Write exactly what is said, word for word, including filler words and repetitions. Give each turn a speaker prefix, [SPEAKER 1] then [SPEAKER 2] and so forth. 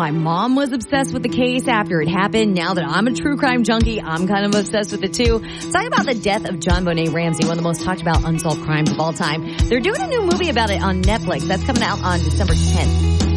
[SPEAKER 1] my mom was obsessed with the case after it happened. Now that I'm a true crime junkie, I'm kind of obsessed with it too. Talking about the death of John Bonet Ramsey, one of the most talked about unsolved crimes of all time. They're doing a new movie about it on Netflix. That's coming out on December tenth.